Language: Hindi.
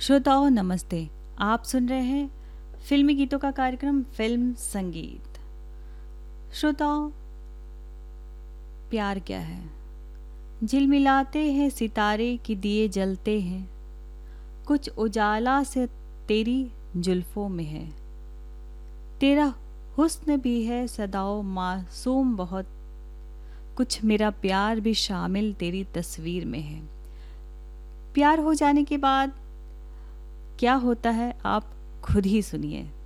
श्रोताओं नमस्ते। आप सुन रहे हैं फिल्मी गीतों का कार्यक्रम फिल्म संगीत। श्रोताओं, प्यार क्या है? झिलमिलाते हैं सितारे कि दिए जलते हैं, कुछ उजाला से तेरी जुल्फों में है। तेरा हुस्न भी है सदाओ मासूम बहुत, कुछ मेरा प्यार भी शामिल तेरी तस्वीर में है। प्यार हो जाने के बाद क्या होता है आप खुद ही सुनिए।